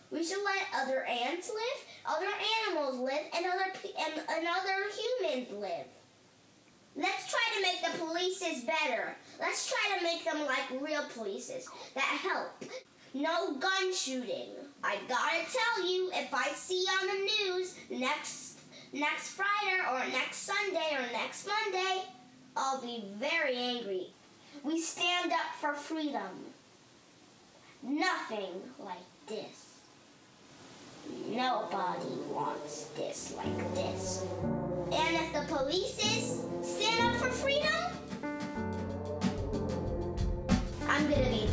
We should let other ants live, other animals live, and other humans live. Let's try to make the polices better. Let's try to make them like real polices that help. No gun shooting. I gotta tell you, if I see on the news next Friday or next Sunday or next Monday, I'll be very angry. We stand up for freedom. Nothing like this. Nobody wants this like this. And if the polices stand up for freedom, I'm gonna be